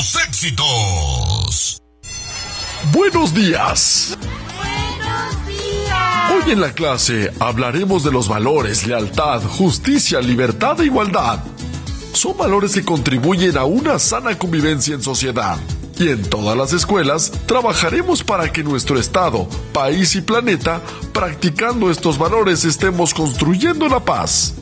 los éxitos. Buenos días. Buenos días. Hoy en la clase hablaremos de los valores lealtad, justicia, libertad e igualdad. Son valores que contribuyen a una sana convivencia en sociedad. Y en todas las escuelas trabajaremos para que nuestro estado, país y planeta, practicando estos valores, estemos construyendo la paz.